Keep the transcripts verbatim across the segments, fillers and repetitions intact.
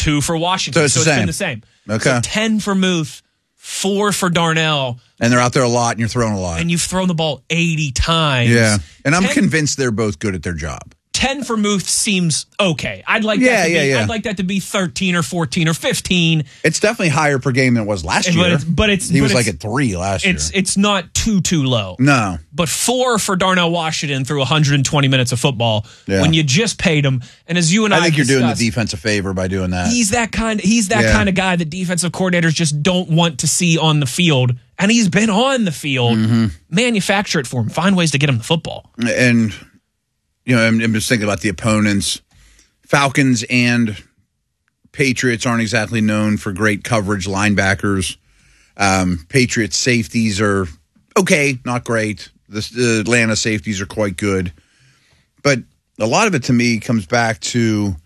two for Washington. So it's, so the, it's same. been the same. Okay. So ten for Muth, four for Darnell. And they're out there a lot, and you're throwing a lot. And you've thrown the ball eighty times. Yeah. And I'm ten, convinced they're both good at their job. ten for Muth seems okay. I'd like Yeah, that to yeah, be yeah. I'd like that to be thirteen or fourteen or fifteen. It's definitely higher per game than it was last But year. it's, but it's he but was it's, like at three last it's, year. It's not too, too low. No. But four for Darnell Washington through one hundred twenty minutes of football Yeah. when you just paid him. And as you and I I think you're discussed, doing the defense a favor by doing that. He's that kind. He's that Yeah. kind of guy that defensive coordinators just don't want to see on the field. And he's been on the field. Mm-hmm. Manufacture it for him. Find ways to get him the football. And, you know, I'm, I'm just thinking about the opponents. Falcons and Patriots aren't exactly known for great coverage linebackers. Um, Patriots safeties are okay, not great. The, the Atlanta safeties are quite good. But a lot of it to me comes back to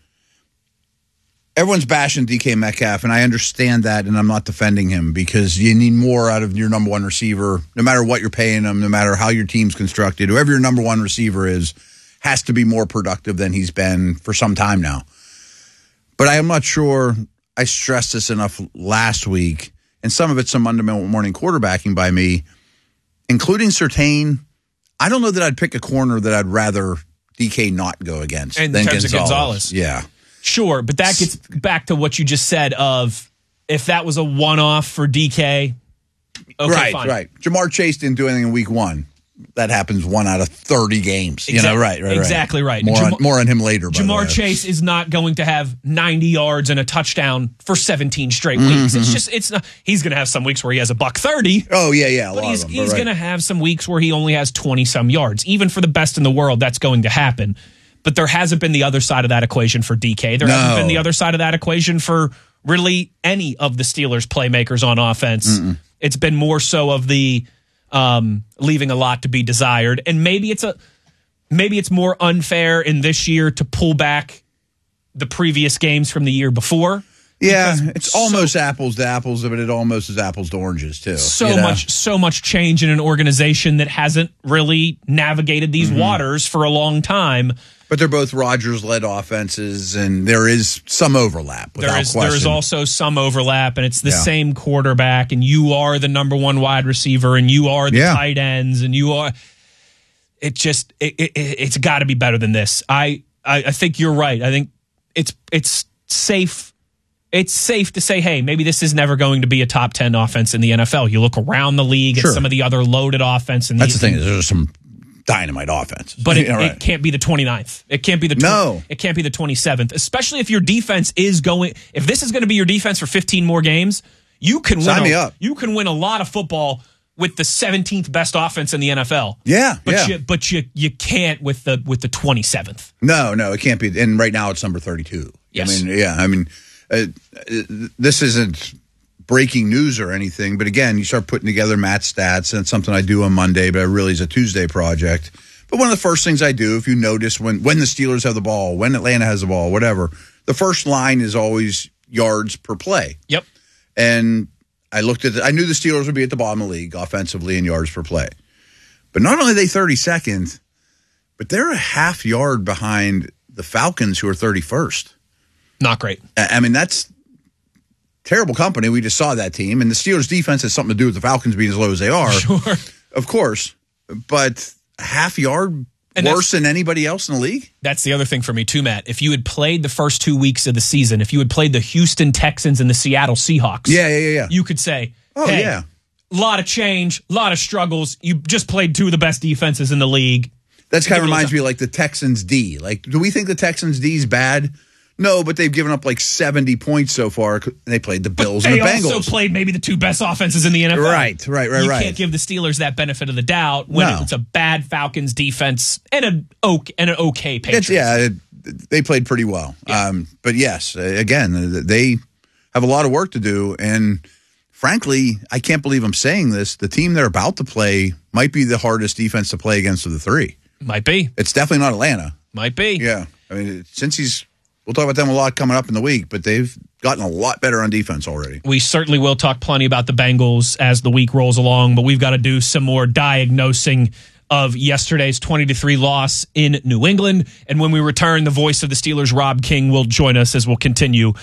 everyone's bashing D K Metcalf, and I understand that, and I'm not defending him because you need more out of your number one receiver, no matter what you're paying him, no matter how your team's constructed. Whoever your number one receiver is has to be more productive than he's been for some time now. But I am not sure I stressed this enough last week, and some of it's some Monday morning quarterbacking by me, including Surtain. I don't know that I'd pick a corner that I'd rather D K not go against In than terms of Gonzalez. Gonzalez. Yeah. Sure, but that gets back to what you just said of if that was a one-off for D K, okay, right, fine. right. Jamar Chase didn't do anything in week one. That happens one out of thirty games. You know, right, right, right. Exactly right. More, Jam- on, more on him later, by the way. Jamar Chase is not going to have ninety yards and a touchdown for seventeen straight weeks. Mm-hmm. It's just, it's not, he's going to have some weeks where he has a buck thirty. Oh, yeah, yeah. A But lot he's, of them, but he's right. going to have some weeks where he only has twenty-some yards. Even for the best in the world, that's going to happen. But there hasn't been the other side of that equation for D K. There No. hasn't been the other side of that equation for really any of the Steelers' playmakers on offense. Mm-mm. It's been more so of the um, leaving a lot to be desired. And maybe it's a maybe it's more unfair in this year to pull back the previous games from the year before. Yeah, because it's so- almost apples to apples, but it almost is apples to oranges, too. So you know? much, so much change in an organization that hasn't really navigated these Mm-hmm. waters for a long time. But they're both Rodgers-led offenses, and there is some overlap, without There is question. there is also some overlap, and it's the Yeah. same quarterback, and you are the number one wide receiver, and you are the Yeah. tight ends, and you are. It just it, it, it's got to be better than this. I, I I think you're right. I think it's it's safe. It's safe to say, hey, maybe this is never going to be a top ten offense in the N F L. You look around the league Sure. at some of the other loaded offense, and That's the thing. is There's some dynamite offense. But it, Yeah, right. it can't be the twenty-ninth. It can't be the tw- No. It can't be the twenty-seventh. Especially if your defense is going. If this is going to be your defense for fifteen more games, you can Sign win. me a, up. You can win a lot of football with the seventeenth best offense in the N F L. Yeah, but yeah. you but you you can't with the with the twenty-seventh. No, no, it can't be. And right now it's number thirty-two. Yes. I mean, yeah, I mean, uh, uh, this isn't breaking news or anything, but again, you start putting together Matt's stats, and it's something I do on Monday, but it really is a Tuesday project. But one of the first things I do, if you notice, when, when the Steelers have the ball, when Atlanta has the ball, whatever, the first line is always yards per play. Yep. And I looked at it, I knew the Steelers would be at the bottom of the league offensively in yards per play. But not only are they thirty-second, but they're a half yard behind the Falcons, who are thirty-first. Not great. I I mean, that's terrible company. We just saw that team. And the Steelers' defense has something to do with the Falcons being as low as they are. Sure. Of course. But a half yard And worse than anybody else in the league? That's the other thing for me too, Matt. If you had played the first two weeks of the season, if you had played the Houston Texans and the Seattle Seahawks, Yeah, yeah, yeah, yeah. you could say, Oh, hey, yeah. a lot of change, a lot of struggles. You just played two of the best defenses in the league. That's kind Give of it a reminds little me of like the Texans D. Like, do we think the Texans D is bad? No, but they've given up like seventy points so far. They played the Bills They and the Bengals. also played maybe the two best offenses in the N F L. Right, right, right, You right. can't give the Steelers that benefit of the doubt when No. it's a bad Falcons defense and an okay, and an okay Patriots. It's, yeah, it, they played pretty well. Yeah. Um, but yes, again, they have a lot of work to do. And frankly, I can't believe I'm saying this. The team they're about to play might be the hardest defense to play against of the three. Might be. It's definitely not Atlanta. Might be. Yeah. I mean, since he's, we'll talk about them a lot coming up in the week, but they've gotten a lot better on defense already. We certainly will talk plenty about the Bengals as the week rolls along, but we've got to do some more diagnosing of yesterday's twenty to three loss in New England. And when we return, the voice of the Steelers, Rob King, will join us as we'll continue